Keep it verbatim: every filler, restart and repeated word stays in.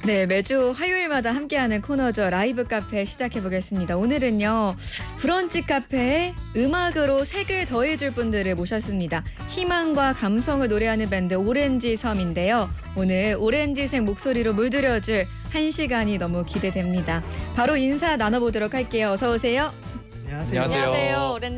네, 매주 화요일마다 함께하는 코너죠. 라이브 카페 시작해보겠습니다. 오늘은요, 브런치 카페에 음악으로 색을 더해줄 분들을 모셨습니다. 희망과 감성을 노래하는 밴드 오렌지섬인데요. 오늘 오렌지색 목소리로 물들여줄 한 시간이 너무 기대됩니다. 바로 인사 나눠보도록 할게요. 어서 오세요. 안녕하세요. 안녕하세요. 오렌지